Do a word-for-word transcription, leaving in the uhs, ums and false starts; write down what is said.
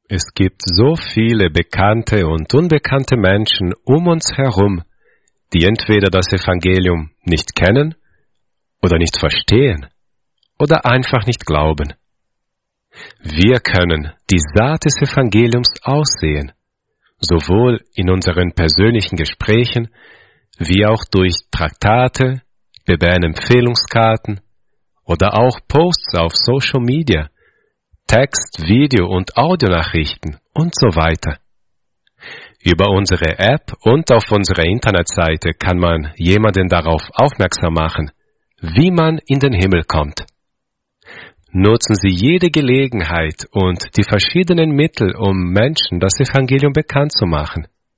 Es gibt so viele bekannte und unbekannte Menschen um uns herum, die entweder das Evangelium nicht kennen oder nicht verstehen oder einfach nicht glauben. Wir können die Saat des Evangeliums aussehen, sowohl in unseren persönlichen Gesprächen wie auch durch Traktate, B B N-Empfehlungskarten oder auch Posts auf Social Media, Text-, Video- und Audionachrichten und so weiter. Über unsere App und auf unserer Internetseite kann man jemanden darauf aufmerksam machen, wie man in den Himmel kommt. Nutzen Sie jede Gelegenheit und die verschiedenen Mittel, um Menschen das Evangelium bekannt zu machen.